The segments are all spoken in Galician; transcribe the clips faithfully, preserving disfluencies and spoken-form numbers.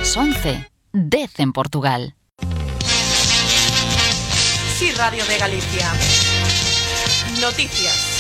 Ás once, dez en Portugal. Sí, Radio de Galicia. Noticias.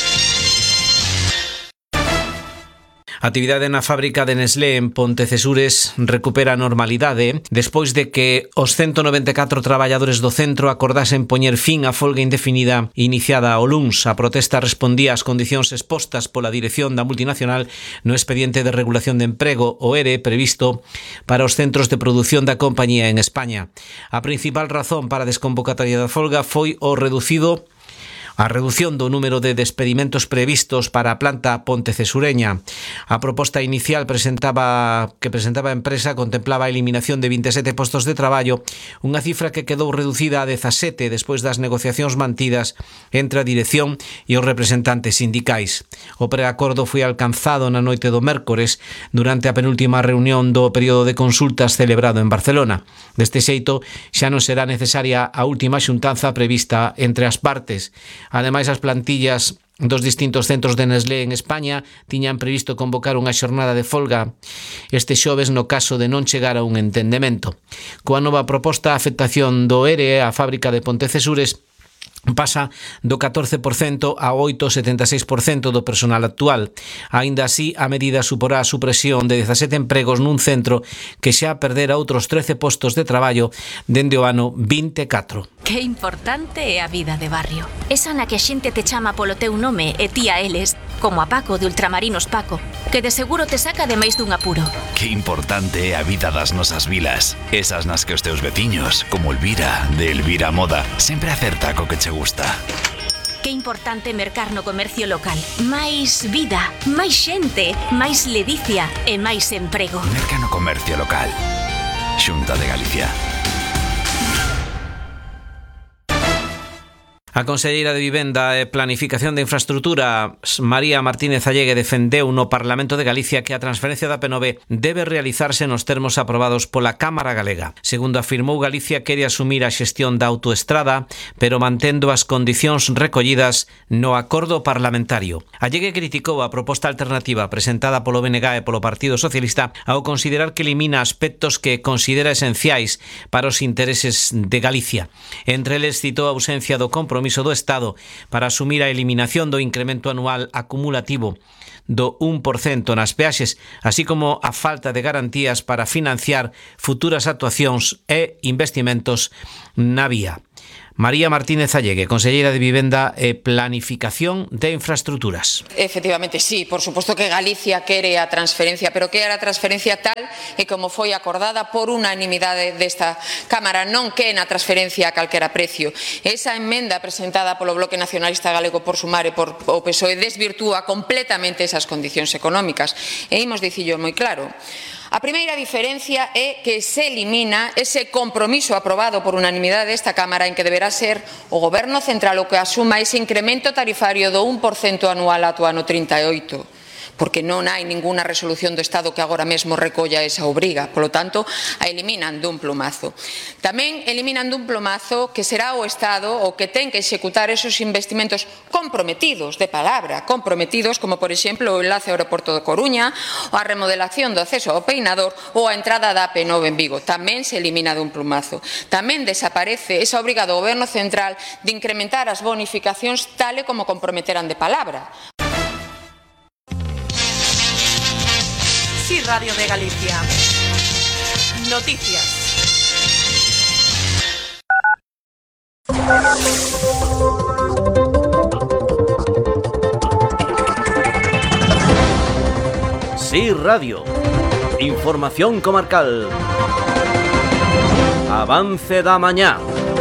A actividade na fábrica de Nestlé en Pontecesures recupera a normalidade despois de que os ciento noventa e catro traballadores do centro acordasen poñer fin á folga indefinida iniciada o luns. A protesta respondía ás condicións expostas pola dirección da multinacional no expediente de regulación de emprego, o E R E, previsto para os centros de produción da compañía en España. A principal razón para a desconvocatoria da folga foi o reducido A redución do número de despedimentos previstos para a planta pontecesureña. A proposta inicial presentaba que presentaba a empresa contemplaba a eliminación de vinte e sete postos de traballo, unha cifra que quedou reducida a dezasete despois das negociacións mantidas entre a dirección e os representantes sindicais. O preacordo foi alcanzado na noite do mércores durante a penúltima reunión do período de consultas celebrado en Barcelona. Deste xeito, xa non será necesaria a última xuntanza prevista entre as partes. Ademais, as plantillas dos distintos centros de Nestlé en España tiñan previsto convocar unha xornada de folga este xoves no caso de non chegar a un entendemento. Coa nova proposta, a afectación do E R E á fábrica de Pontecesures pasa do catorce por cento a oito vírgula setenta e seis por cento do personal actual. Aínda así, a medida suporá a supresión de dezasete empregos nun centro que xa perdera outros trece postos de traballo dende o ano vinte e catro. Que importante é a vida de barrio. Esa na que a xente te chama polo teu nome e ti a eles, como a Paco de Ultramarinos Paco, que de seguro te saca de máis dun apuro. Que importante é a vida das nosas vilas. Esas nas que os teus veciños, como Elvira, de Elvira Moda, sempre acerta co que che gusta. Que importante mercar no comercio local. Máis vida, máis xente, máis ledicia e máis emprego. Merca no comercio local. Xunta de Galicia. A conselleira de Vivenda e Planificación de Infraestrutura, María Martínez Allegue, defendeu no Parlamento de Galicia que a transferencia da P nove debe realizarse nos termos aprobados pola Cámara Galega. Segundo afirmou, Galicia quere asumir a xestión da autoestrada, pero mantendo as condicións recollidas no acordo parlamentario. Allegue criticou a proposta alternativa presentada polo B N G e polo Partido Socialista ao considerar que elimina aspectos que considera esenciais para os intereses de Galicia. Entre eles citou a ausencia do compromiso do Estado para asumir a eliminación do incremento anual acumulativo do un por cento nas peaxes, así como a falta de garantías para financiar futuras actuacións e investimentos na vía. María Martínez Allegue, conselleira de Vivenda e Planificación de Infraestructuras. Efectivamente, sí, por suposto que Galicia quere a transferencia, pero que era a transferencia tal e como foi acordada por unanimidade desta Cámara, non que na transferencia a calquera precio. Esa emenda presentada polo Bloque Nacionalista Galego por Sumar e por o P S O E desvirtúa completamente esas condicións económicas. E imos dicillo moi claro. A primeira diferencia é que se elimina ese compromiso aprobado por unanimidade desta Cámara en que deberá ser o Goberno Central o que asuma ese incremento tarifario do un por cento anual ata o ano trinta e oito. Porque non hai ninguna resolución do Estado que agora mesmo recolla esa obriga. Polo tanto, a eliminan dun plumazo. Tamén eliminan dun plumazo que será o Estado o que ten que executar esos investimentos comprometidos, de palabra, comprometidos, como por exemplo o enlace ao aeroporto de Coruña, ou a remodelación do acceso ao Peinador ou a entrada da A P nove en Vigo. Tamén se elimina dun plumazo. Tamén desaparece esa obriga do Goberno Central de incrementar as bonificacións tal e como comprometeran de palabra. Sí, Radio de Galicia. Noticias. Sí, Radio. Información comarcal. Avance da mañá.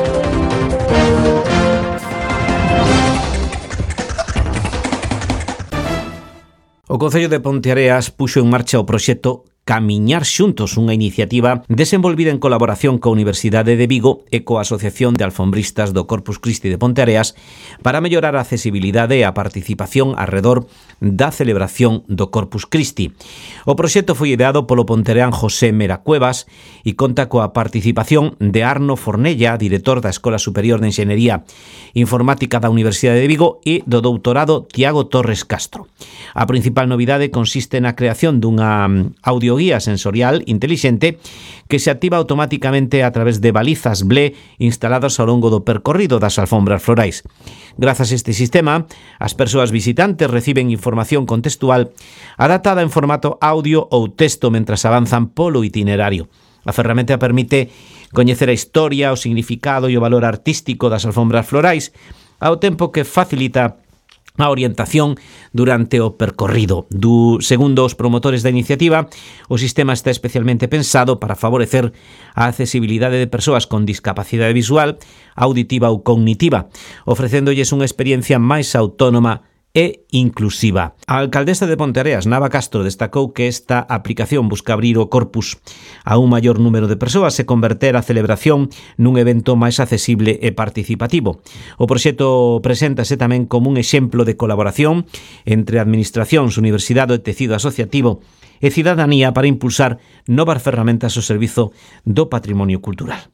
O Concello de Ponteareas puxo en marcha o proxecto Camiñar Xuntos, unha iniciativa desenvolvida en colaboración coa Universidade de Vigo e coa Asociación de Alfombristas do Corpus Christi de Ponteareas para mellorar a accesibilidade e a participación arredor da celebración do Corpus Christi. O proxecto foi ideado polo pontereán José Mera Cuevas e conta coa participación de Arno Fornella, director da Escola Superior de Enxeñería Informática da Universidade de Vigo, e do doutorado Tiago Torres Castro. A principal novidade consiste na creación dunha audio radioguía sensorial intelixente que se activa automáticamente a través de balizas B L E instaladas ao longo do percorrido das alfombras florais. Grazas a este sistema, as persoas visitantes reciben información contextual adaptada en formato audio ou texto mentras avanzan polo itinerario. A ferramenta permite coñecer a historia, o significado e o valor artístico das alfombras florais, ao tempo que facilita a orientación durante o percorrido. Du, segundo os promotores da iniciativa, o sistema está especialmente pensado para favorecer a accesibilidade de persoas con discapacidade visual, auditiva ou cognitiva, ofrecéndolles unha experiencia máis autónoma e inclusiva. A alcaldesa de Ponteareas, Nava Castro, destacou que esta aplicación busca abrir o corpus a un maior número de persoas e converter a celebración nun evento máis accesible e participativo. O proxecto preséntase tamén como un exemplo de colaboración entre administracións, universidade e tecido asociativo e cidadanía para impulsar novas ferramentas ao servizo do patrimonio cultural.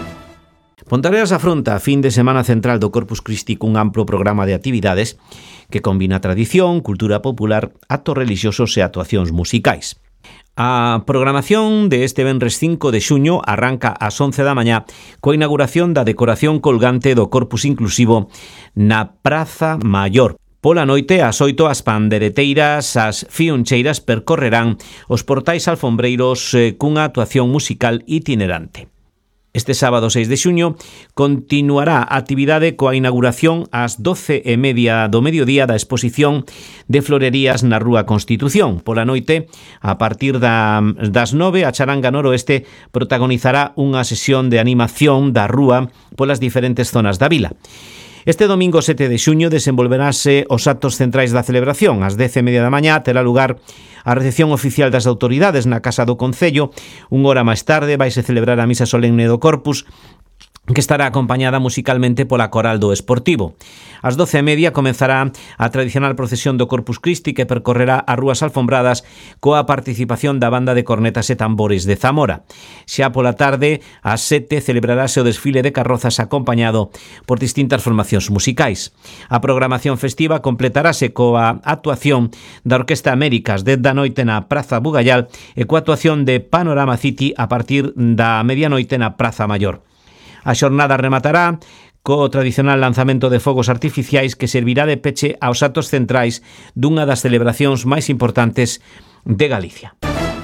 Ponteareas afronta a fin de semana central do Corpus Christi cun amplo programa de actividades que combina tradición, cultura popular, actos religiosos e actuacións musicais. A programación de este venres cinco de xuño arranca ás once da mañá coa inauguración da decoración colgante do Corpus Inclusivo na Praza Maior. Pola noite, ás oito, as pandereteiras, as fiuncheiras percorrerán os portais alfombreiros eh, cunha actuación musical itinerante. Este sábado seis de xuño continuará a actividade coa inauguración ás doce e media do mediodía da exposición de florerías na Rúa Constitución. Pola noite, a partir da, das nove, a Charanga Noroeste protagonizará unha sesión de animación da rúa polas diferentes zonas da vila. Este domingo sete de xuño desenvolverase os actos centrais da celebración. Ás dez e media da mañá terá lugar a recepción oficial das autoridades na Casa do Concello. Unha hora máis tarde vaise celebrar a misa solemne do Corpus, que estará acompañada musicalmente pola Coral do Esportivo. Ás doce e media comenzará a tradicional procesión do Corpus Christi que percorrerá as rúas alfombradas coa participación da banda de cornetas e tambores de Zamora. Xa pola tarde, ás sete, celebrarase o desfile de carrozas acompañado por distintas formacións musicais. A programación festiva completarase coa actuación da Orquesta Américas desde a noite na Praza Bugallal e coa actuación de Panorama City a partir da medianoite na Praza Maior. A xornada rematará co tradicional lanzamento de fogos artificiais que servirá de peche aos actos centrais dunha das celebracións máis importantes de Galicia.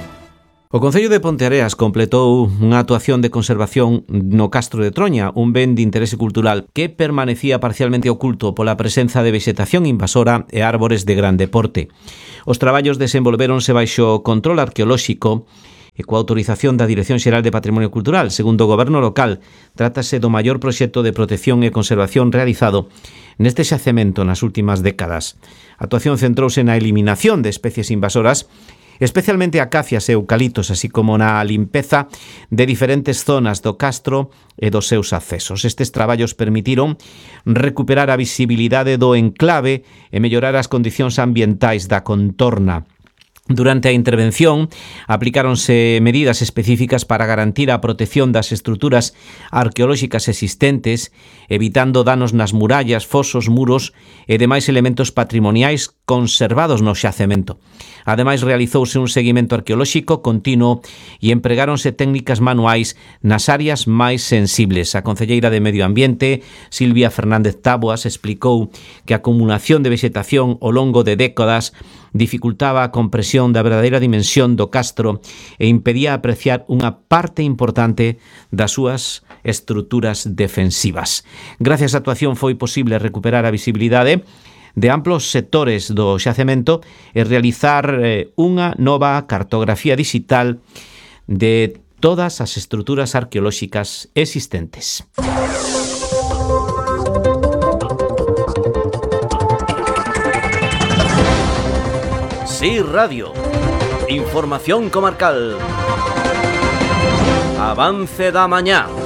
O Concello de Ponteareas completou unha actuación de conservación no Castro de Troña, un ben de interese cultural que permanecía parcialmente oculto pola presenza de vexetación invasora e árbores de grande porte. Os traballos desenvolvéronse baixo control arqueolóxico e coa autorización da Dirección Xeral de Patrimonio Cultural. Segundo o Goberno local, trátase do maior proxecto de protección e conservación realizado neste xacemento nas últimas décadas. A actuación centrouse na eliminación de especies invasoras, especialmente acacias e eucaliptos, así como na limpeza de diferentes zonas do castro e dos seus accesos. Estes traballos permitiron recuperar a visibilidade do enclave e mellorar as condicións ambientais da contorna. Durante a intervención, aplicáronse medidas específicas para garantir a protección das estruturas arqueolóxicas existentes, evitando danos nas murallas, fosos, muros e demais elementos patrimoniais conservados no xacemento. Ademais, realizouse un seguimento arqueolóxico continuo e empregáronse técnicas manuais nas áreas máis sensibles. A concelleira de Medio Ambiente, Silvia Fernández Táboas, explicou que a acumulación de vexetación ao longo de décadas dificultaba a compresión da verdadeira dimensión do castro e impedía apreciar unha parte importante das súas estruturas defensivas. Gracias á actuación foi posible recuperar a visibilidade de amplos sectores do xacemento e realizar eh, unha nova cartografía digital de todas as estruturas arqueolóxicas existentes. Sí Radio. Información comarcal. Avance da mañá.